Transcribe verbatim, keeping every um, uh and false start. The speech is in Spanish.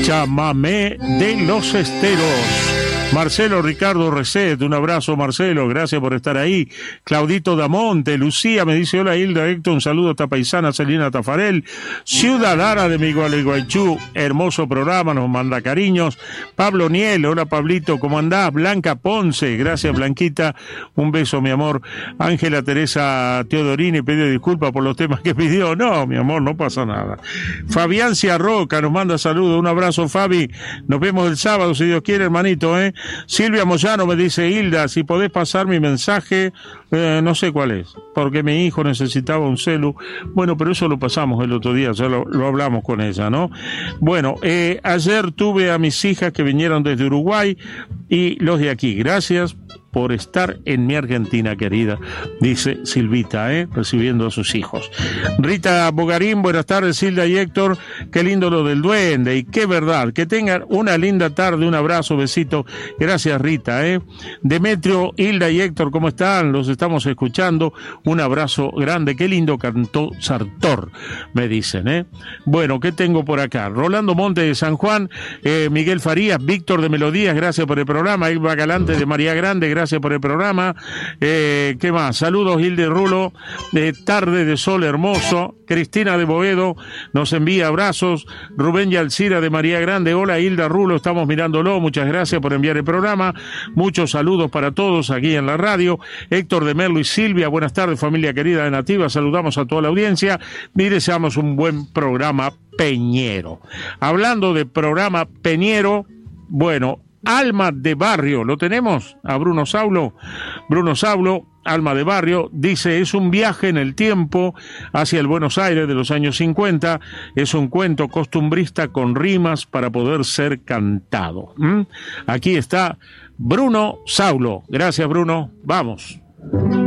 Chamamé de los Esteros. Marcelo Ricardo Reset, un abrazo Marcelo, gracias por estar ahí. Claudito Damonte, Lucía me dice hola Hilda, Héctor, un saludo a esta paisana Celina Tafarel. Ciudadana de Migualeguaychú, hermoso programa, nos manda cariños. Pablo Niel, hola Pablito, ¿cómo andás? Blanca Ponce, gracias Blanquita, un beso mi amor. Ángela Teresa Teodorini pidió disculpas por los temas que pidió, no mi amor, no pasa nada. Fabián Ciarroca nos manda saludos, un abrazo Fabi, nos vemos el sábado si Dios quiere hermanito, eh. Silvia Moyano me dice, Hilda, si podés pasar mi mensaje, eh, no sé cuál es, porque mi hijo necesitaba un celu. Bueno, pero eso lo pasamos el otro día, ya lo, lo hablamos con ella, ¿no? Bueno, eh, ayer tuve a mis hijas que vinieron desde Uruguay y los de aquí, gracias por estar en mi Argentina querida, dice Silvita, ¿eh? Recibiendo a sus hijos. Rita Bogarín, buenas tardes, Hilda y Héctor, qué lindo lo del duende, y qué verdad, que tengan una linda tarde, un abrazo, besito, gracias Rita, ¿eh? Demetrio, Hilda y Héctor, ¿cómo están? Los estamos escuchando, un abrazo grande, qué lindo cantó Sartor, me dicen, ¿eh? Bueno, ¿qué tengo por acá? Rolando Monte de San Juan, eh, Miguel Farías, Víctor de Melodías, gracias por el programa, Eva Galante de María Grande, gracias Gracias por el programa. Eh, ¿Qué más? Saludos, Hilde Rulo. De tarde de sol hermoso. Cristina de Boedo nos envía abrazos. Rubén y Alcira de María Grande. Hola, Hilda Rulo. Estamos mirándolo. Muchas gracias por enviar el programa. Muchos saludos para todos aquí en la radio. Héctor de Merlo y Silvia. Buenas tardes, familia querida de Nativa. Saludamos a toda la audiencia y deseamos un buen programa peñero. Hablando de programa peñero, bueno, Alma de Barrio, ¿lo tenemos? A Bruno Saulo. Bruno Saulo, Alma de Barrio, dice, es un viaje en el tiempo hacia el Buenos Aires de los años cincuenta, es un cuento costumbrista con rimas para poder ser cantado. ¿Mm? Aquí está Bruno Saulo. Gracias, Bruno. Vamos.